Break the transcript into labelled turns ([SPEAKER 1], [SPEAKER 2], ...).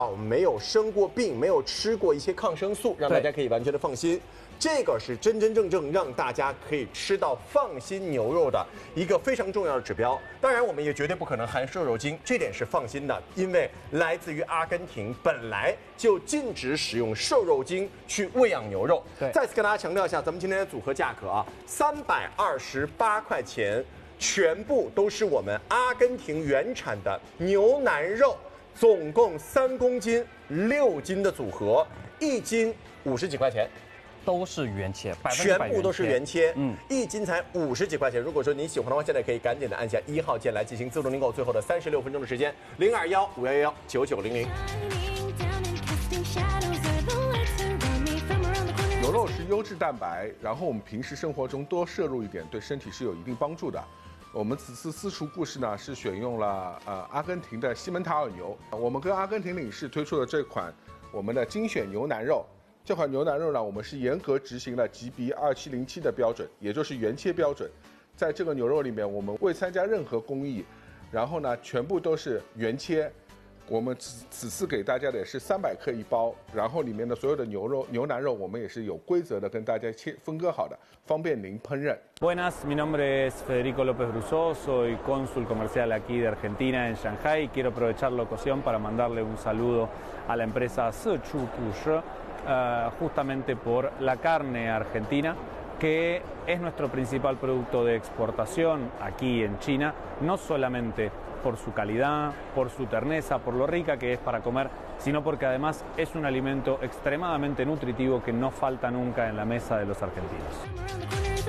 [SPEAKER 1] 没有生过病，没有吃过一些抗生素，让大家可以完全的放心。这个是真真正正让大家可以吃到放心牛肉的一个非常重要的指标。当然，我们也绝对不可能含瘦肉精，这点是放心的，因为来自于阿根廷本来就禁止使用瘦肉精去喂养牛肉。
[SPEAKER 2] 对，
[SPEAKER 1] 再次跟大家强调一下，咱们今天的组合价格啊，328块钱，全部都是我们阿根廷原产的牛腩肉。总共3公斤6斤的组合，1斤50几块钱，
[SPEAKER 2] 都是原切，
[SPEAKER 1] 全部都是原切
[SPEAKER 2] ，1
[SPEAKER 1] 斤才50几块钱。如果说你喜欢的话，现在可以赶紧的按下1号键来进行自动订购。最后的36分钟的时间，021-511-9900。
[SPEAKER 3] 牛肉是优质蛋白，然后我们平时生活中多摄入一点，对身体是有一定帮助的。我们此次私厨故事呢，是选用了阿根廷的西门塔尔牛。我们跟阿根廷领事推出的这款我们的精选牛腩肉，这款牛腩肉呢，我们是严格执行了 GB 2707的标准，也就是原切标准。在这个牛肉里面，我们未参加任何工艺，然后呢，全部都是原切。我们此次给大家的也是300克一包，然后里面的所有的牛腩肉，我们也是有规则的跟大家分割好的，方便您烹饪。
[SPEAKER 4] Buenas, mi nombre es Federico López Brusó, soy cónsul comercial aquí de Argentina en Shanghai. Quiero aprovechar la ocasión para mandarle un saludo a la empresa Sichu Push, justamente por la carne argentina, que es nuestro principal producto de exportación aquí en China, no solamente por su calidad, por su terneza, por lo rica que es para comer, sino porque además es un alimento extremadamente nutritivo que no falta nunca en la mesa de los argentinos.